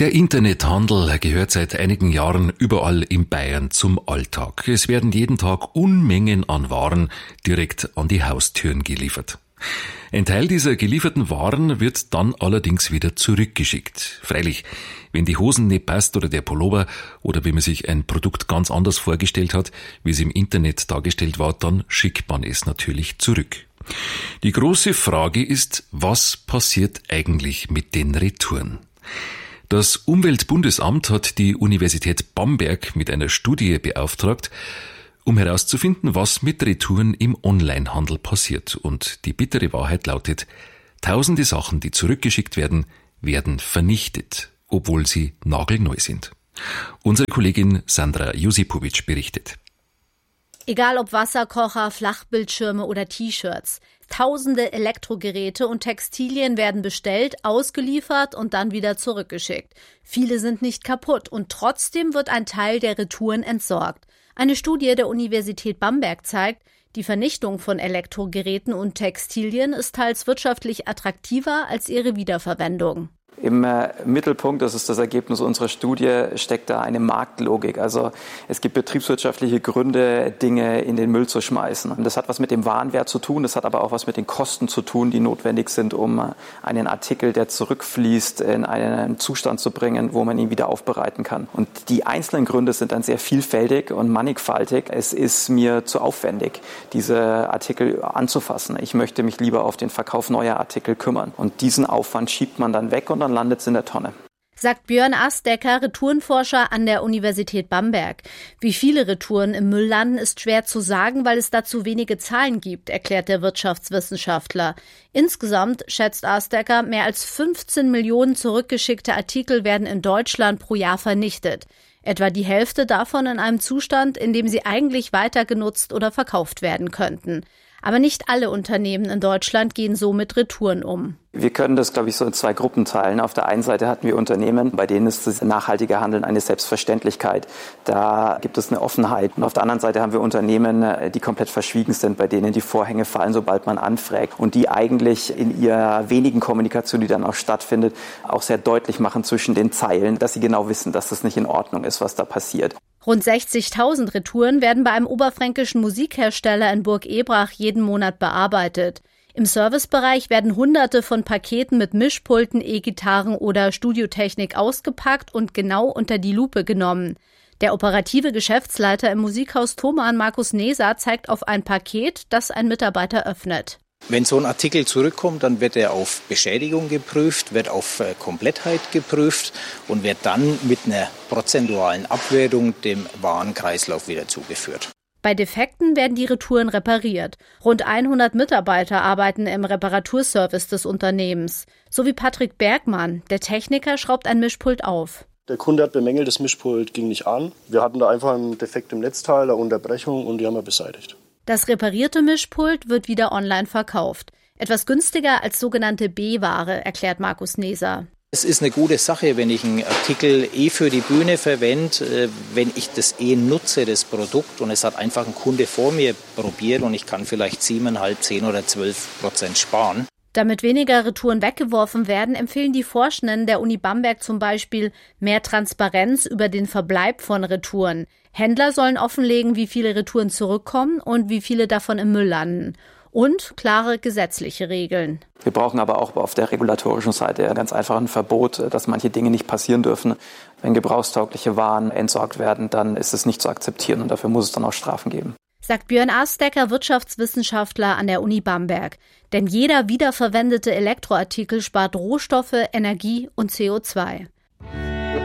Der Internethandel gehört seit einigen Jahren überall in Bayern zum Alltag. Es werden jeden Tag Unmengen an Waren direkt an die Haustüren geliefert. Ein Teil dieser gelieferten Waren wird dann allerdings wieder zurückgeschickt. Freilich, wenn die Hosen nicht passt oder der Pullover oder wenn man sich ein Produkt ganz anders vorgestellt hat, wie es im Internet dargestellt war, dann schickt man es natürlich zurück. Die große Frage ist, was passiert eigentlich mit den Retouren? Das Umweltbundesamt hat die Universität Bamberg mit einer Studie beauftragt, um herauszufinden, was mit Retouren im Onlinehandel passiert. Und die bittere Wahrheit lautet, tausende Sachen, die zurückgeschickt werden, werden vernichtet, obwohl sie nagelneu sind. Unsere Kollegin Sandra Josipovic berichtet. Egal ob Wasserkocher, Flachbildschirme oder T-Shirts. Tausende Elektrogeräte und Textilien werden bestellt, ausgeliefert und dann wieder zurückgeschickt. Viele sind nicht kaputt und trotzdem wird ein Teil der Retouren entsorgt. Eine Studie der Universität Bamberg zeigt, die Vernichtung von Elektrogeräten und Textilien ist teils wirtschaftlich attraktiver als ihre Wiederverwendung. Im Mittelpunkt, das ist das Ergebnis unserer Studie, steckt da eine Marktlogik. Also es gibt betriebswirtschaftliche Gründe, Dinge in den Müll zu schmeißen. Und das hat was mit dem Warenwert zu tun, das hat aber auch was mit den Kosten zu tun, die notwendig sind, um einen Artikel, der zurückfließt, in einen Zustand zu bringen, wo man ihn wieder aufbereiten kann. Und die einzelnen Gründe sind dann sehr vielfältig und mannigfaltig. Es ist mir zu aufwendig, diese Artikel anzufassen. Ich möchte mich lieber auf den Verkauf neuer Artikel kümmern. Und diesen Aufwand schiebt man dann weg und dann landet es in der Tonne. Sagt Björn Astecker, Retourenforscher an der Universität Bamberg. Wie viele Retouren im Müll landen, ist schwer zu sagen, weil es dazu wenige Zahlen gibt, erklärt der Wirtschaftswissenschaftler. Insgesamt, schätzt Astecker, mehr als 15 Millionen zurückgeschickte Artikel werden in Deutschland pro Jahr vernichtet. Etwa die Hälfte davon in einem Zustand, in dem sie eigentlich weiter genutzt oder verkauft werden könnten. Aber nicht alle Unternehmen in Deutschland gehen so mit Retouren um. Wir können das, glaube ich, so in zwei Gruppen teilen. Auf der einen Seite hatten wir Unternehmen, bei denen ist das nachhaltige Handeln eine Selbstverständlichkeit. Da gibt es eine Offenheit. Und auf der anderen Seite haben wir Unternehmen, die komplett verschwiegen sind, bei denen die Vorhänge fallen, sobald man anfragt. Und die eigentlich in ihrer wenigen Kommunikation, die dann auch stattfindet, auch sehr deutlich machen zwischen den Zeilen, dass sie genau wissen, dass das nicht in Ordnung ist, was da passiert. Rund 60.000 Retouren werden bei einem oberfränkischen Musikhersteller in Burg-Ebrach jeden Monat bearbeitet. Im Servicebereich werden Hunderte von Paketen mit Mischpulten, E-Gitarren oder Studiotechnik ausgepackt und genau unter die Lupe genommen. Der operative Geschäftsleiter im Musikhaus Thomann, Markus Neser, zeigt auf ein Paket, das ein Mitarbeiter öffnet. Wenn so ein Artikel zurückkommt, dann wird er auf Beschädigung geprüft, wird auf Komplettheit geprüft und wird dann mit einer prozentualen Abwertung dem Warenkreislauf wieder zugeführt. Bei Defekten werden die Retouren repariert. Rund 100 Mitarbeiter arbeiten im Reparaturservice des Unternehmens. So wie Patrick Bergmann. Der Techniker schraubt ein Mischpult auf. Der Kunde hat bemängelt, das Mischpult ging nicht an. Wir hatten da einfach einen Defekt im Netzteil, eine Unterbrechung und die haben wir beseitigt. Das reparierte Mischpult wird wieder online verkauft. Etwas günstiger als sogenannte B-Ware, erklärt Markus Neser. Es ist eine gute Sache, wenn ich einen Artikel für die Bühne verwende, wenn ich das nutze, das Produkt, und es hat einfach ein Kunde vor mir probiert und ich kann vielleicht 7,5, 10 oder 12% sparen. Damit weniger Retouren weggeworfen werden, empfehlen die Forschenden der Uni Bamberg zum Beispiel mehr Transparenz über den Verbleib von Retouren. Händler sollen offenlegen, wie viele Retouren zurückkommen und wie viele davon im Müll landen. Und klare gesetzliche Regeln. Wir brauchen aber auch auf der regulatorischen Seite ganz einfach ein Verbot, dass manche Dinge nicht passieren dürfen. Wenn gebrauchstaugliche Waren entsorgt werden, dann ist es nicht zu akzeptieren und dafür muss es dann auch Strafen geben. Sagt Björn Astecker, Wirtschaftswissenschaftler an der Uni Bamberg. Denn jeder wiederverwendete Elektroartikel spart Rohstoffe, Energie und CO2.